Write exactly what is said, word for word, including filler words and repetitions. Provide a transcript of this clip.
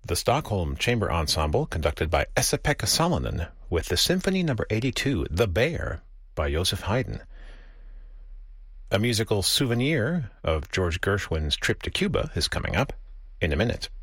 the Stockholm Chamber Ensemble, conducted by Esa-Pekka Salonen, with the Symphony Number eighty-two, The Bear, by Joseph Haydn. A musical souvenir of George Gershwin's trip to Cuba is coming up in a minute.